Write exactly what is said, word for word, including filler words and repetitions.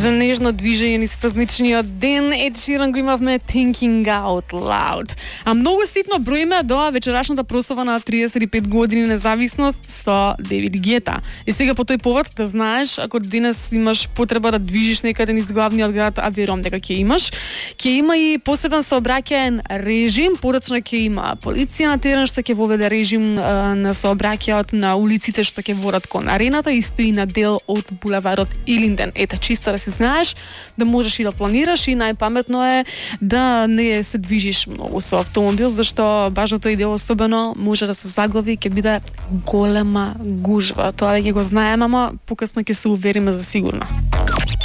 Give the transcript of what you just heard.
За нежно движење низ празничниот ден, Ед Ширан го имавме Thinking Out Loud. А многу ситно броиме до вечерашната прослава на триесет и пет години независност со Девид Гета. И сега по тој повод да знаеш, ако денес имаш потреба да движиш некаде низ главниот град, а верувам дека ќе имаш, ќе има и посебен сообраќаен режим, порачно ќе има полиција на терен што ќе воведе режим а, на сообраќајот на улиците што ќе водат кон арената, исто и на дел од булеварот Илинден. Ета, чисто да си знаеш, да можеш и да планираш, и најпаметно е да не се движиш многу со автомобил, зашто баш тој дел особено може да се заглави, ќе биде голема гужва. Тоа ќе го знаеме, ама покасно ќе се увериме за сигурно.